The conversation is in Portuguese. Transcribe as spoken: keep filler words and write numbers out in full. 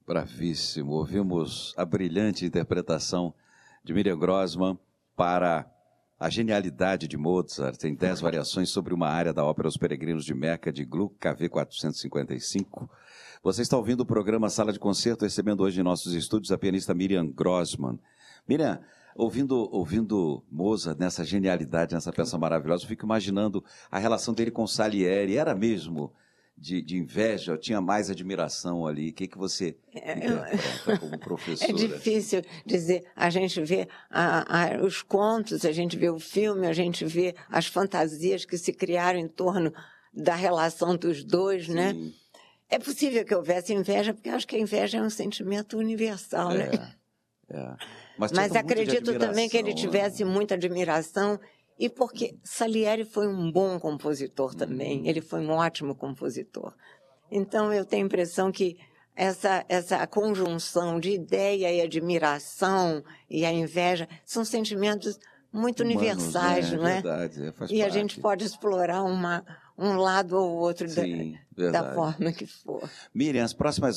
Bravíssimo. Ouvimos a brilhante interpretação de Miriam Grossman para a genialidade de Mozart em dez variações sobre uma área da ópera Os Peregrinos de Meca, de Gluck, K V quatrocentos e cinquenta e cinco. Você está ouvindo o programa Sala de Concerto, recebendo hoje em nossos estúdios a pianista Miriam Grossman. Miriam, ouvindo, ouvindo Mozart nessa genialidade, nessa peça maravilhosa, eu fico imaginando a relação dele com Salieri. Era mesmo de, de inveja? Eu tinha mais admiração ali? O que, que você interpreta como professora? É difícil dizer. A gente vê a, a, os contos, a gente vê o filme, a gente vê as fantasias que se criaram em torno da relação dos dois, Sim. né? É possível que houvesse inveja, porque eu acho que a inveja é um sentimento universal, É, né? é. Mas, Mas acredito também que ele tivesse né? muita admiração, e porque Salieri foi um bom compositor também, Hum. ele foi um ótimo compositor. Então, eu tenho a impressão que essa, essa conjunção de ideia e admiração e a inveja são sentimentos muito Humanos, universais, né? não é? Verdade, é, faz e parte. a gente pode explorar uma, um lado ou outro Sim, da, da verdade. forma que for. Miriam, as próximas